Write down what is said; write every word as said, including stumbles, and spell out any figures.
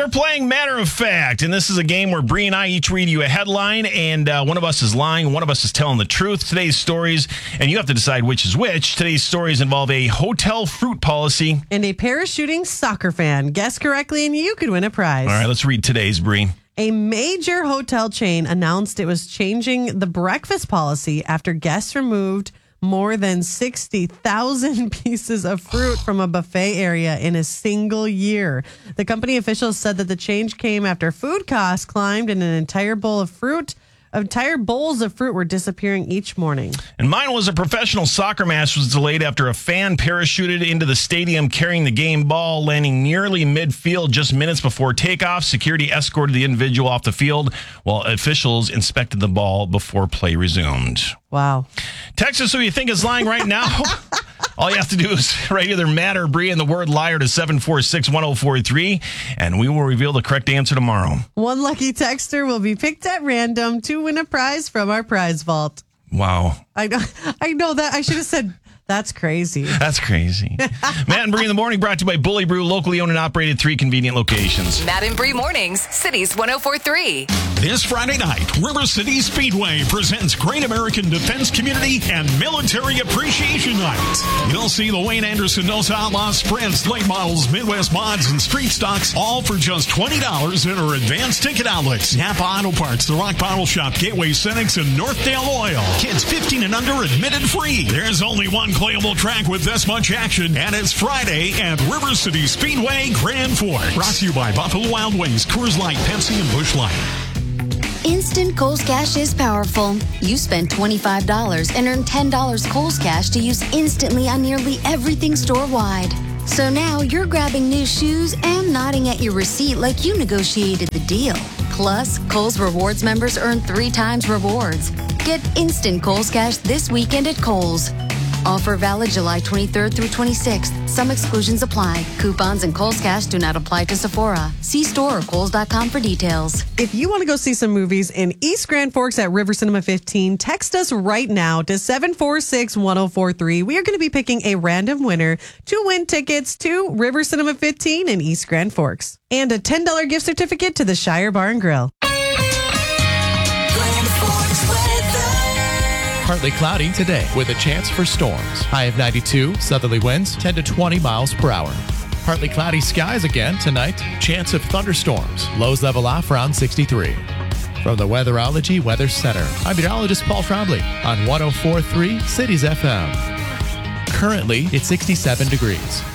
we're playing Matter of Fact, and this is a game where Bree and I each read you a headline, and uh, one of us is lying, one of us is telling the truth. Today's stories, and you have to decide which is which. Today's stories involve a hotel fruit policy. And a parachuting soccer fan. Guess correctly, and you could win a prize. All right, let's read today's, Bree. A major hotel chain announced it was changing the breakfast policy after guests removed more than sixty thousand pieces of fruit from a buffet area in a single year. The company officials said that the change came after food costs climbed and an entire bowl of fruit, entire bowls of fruit were disappearing each morning. And mine was a professional soccer match was delayed after a fan parachuted into the stadium carrying the game ball, landing nearly midfield just minutes before takeoff. Security escorted the individual off the field while officials inspected the ball before play resumed. Wow. Text us who you think is lying right now. All you have to do is write either Matt or Bree and the word liar to seven four six, one oh four three, and we will reveal the correct answer tomorrow. One lucky texter will be picked at random to win a prize from our prize vault. Wow. I know, I know that. I should have said, that's crazy. That's crazy. Matt and Bree in the morning brought to you by Bully Brew, locally owned and operated, three convenient locations. Matt and Bree mornings, Cities one oh four three. This Friday night, River City Speedway presents Great American Defense Community and Military Appreciation Night. You'll see the Wayne Anderson Dos Outlaws Sprints, late models, Midwest mods, and street stocks, all for just twenty dollars at our advanced ticket outlets. Napa Auto Parts, The Rock Bottle Shop, Gateway Cenex, and Northdale Oil. Kids fifteen and under admitted free. There's only one playable track with this much action, and it's Friday at River City Speedway Grand Forks. Brought to you by Buffalo Wild Wings, Coors Light, Pepsi, and Busch Light. Instant Kohl's Cash is powerful. You spend twenty-five dollars and earn ten dollars Kohl's Cash to use instantly on nearly everything store-wide. So now you're grabbing new shoes and nodding at your receipt like you negotiated the deal. Plus, Kohl's Rewards members earn three times rewards. Get instant Kohl's Cash this weekend at Kohl's. Offer valid July twenty-third through twenty-sixth. Some exclusions apply. Coupons and Kohl's Cash do not apply to Sephora. See store or Kohl's dot com for details. If you want to go see some movies in East Grand Forks at River Cinema fifteen, text us right now to seven four six, one oh four three. We are going to be picking a random winner to win tickets to River Cinema fifteen in East Grand Forks. And a ten dollars gift certificate to the Shire Bar and Grill. Partly cloudy today with a chance for storms. High of ninety-two, southerly winds ten to twenty miles per hour. Partly cloudy skies again tonight. Chance of thunderstorms. Lows level off around sixty-three. From the Weatherology Weather Center, I'm meteorologist Paul Trombley on one oh four point three Cities F M. Currently, it's sixty-seven degrees.